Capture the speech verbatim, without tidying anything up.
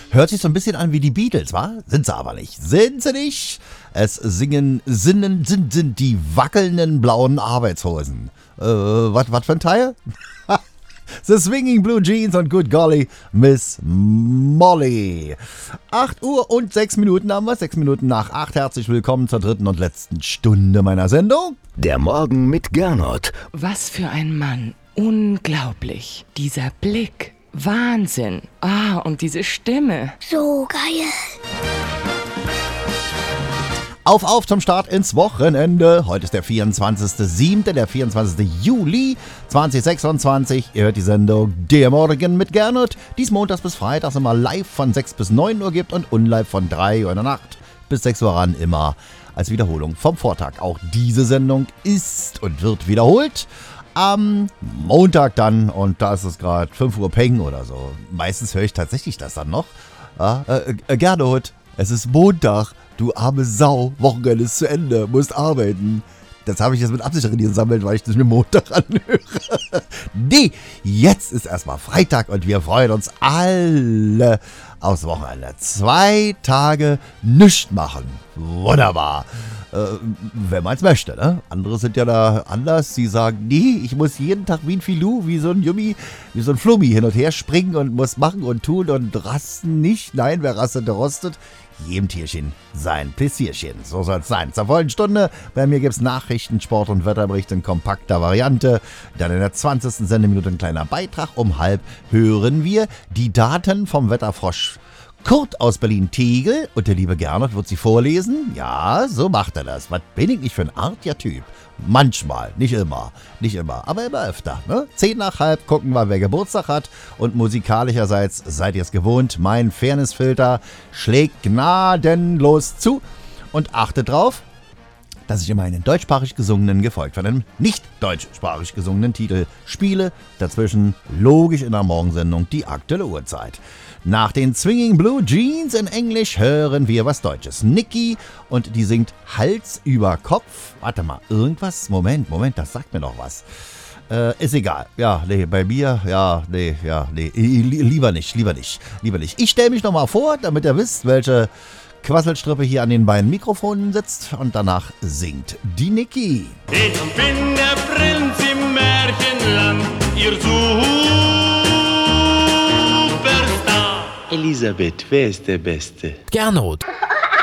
Hört sich so ein bisschen an wie die Beatles, wa? Sind sie aber nicht. Sind sie nicht? Es singen, sinnen, sind, sind die wackelnden blauen Arbeitshosen. Äh, was für ein Teil? The Swinging Blue Jeans und Good Golly, Miss Molly. acht Uhr und sechs Minuten haben wir, sechs Minuten nach acht. Herzlich willkommen zur dritten und letzten Stunde meiner Sendung. Der Morgen mit Gernot. Was für ein Mann. Unglaublich. Dieser Blick. Wahnsinn. Ah, und diese Stimme. So geil. Auf, auf zum Start ins Wochenende. Heute ist der vierundzwanzigster siebter, der vierundzwanzigster Juli zweitausendsechsundzwanzig. Ihr hört die Sendung Der Morgen mit Gernot, die es montags bis freitags immer live von sechs bis neun Uhr gibt und unlive von drei Uhr in der Nacht bis sechs Uhr ran, immer als Wiederholung vom Vortag. Auch diese Sendung ist und wird wiederholt am Montag dann, und da ist es gerade fünf Uhr Peng oder so. Meistens höre ich tatsächlich das dann noch. Ja, äh, äh, Gernot, es ist Montag. Du arme Sau, Wochenende ist zu Ende, musst arbeiten. Das habe ich jetzt mit Absicht gesammelt, weil ich das mir Montag anhöre. Nee, jetzt ist erstmal Freitag und wir freuen uns alle aufs Wochenende. Zwei Tage nichts machen. Wunderbar. Äh, wenn man es möchte, ne? Andere sind ja da anders. Sie sagen, nee, ich muss jeden Tag wie ein Filou, wie so ein Yummi, wie so ein Flummi hin und her springen und muss machen und tun und rasten nicht. Nein, wer rastet, der rostet. Jedem Tierchen sein Pläsierchen. So soll es sein. Zur vollen Stunde. Bei mir gibt es Nachrichten, Sport und Wetterbericht in kompakter Variante. Dann in der zwanzigsten Sendeminute ein kleiner Beitrag. Um halb hören wir die Daten vom Wetterfrosch Kurt aus Berlin-Tegel. Und der liebe Gernot wird sie vorlesen. Ja, so macht er das. Was bin ich nicht für ein artiger Typ? Manchmal, nicht immer, nicht immer, aber immer öfter. Ne? Zehn nach halb gucken wir, wer Geburtstag hat. Und musikalischerseits seid ihr es gewohnt, mein Fairnessfilter schlägt gnadenlos zu. Und achtet drauf, dass ich immer einen deutschsprachig gesungenen, gefolgt von einem nicht deutschsprachig gesungenen Titel spiele. Dazwischen logisch in der Morgensendung die aktuelle Uhrzeit. Nach den Swinging Blue Jeans in Englisch hören wir was Deutsches. Niki, und die singt Hals über Kopf. Warte mal, irgendwas? Moment, Moment, das sagt mir doch was. Äh, ist egal. Ja, nee, bei mir, ja, nee, ja, nee, lieber nicht, lieber nicht, lieber nicht. Ich stelle mich nochmal vor, damit ihr wisst, welche Quasselstrippe hier an den beiden Mikrofonen sitzt, und danach singt die Niki. Ich bin der Prinz im Märchenland, ihr Superstar. Elisabeth, wer ist der Beste? Gernot.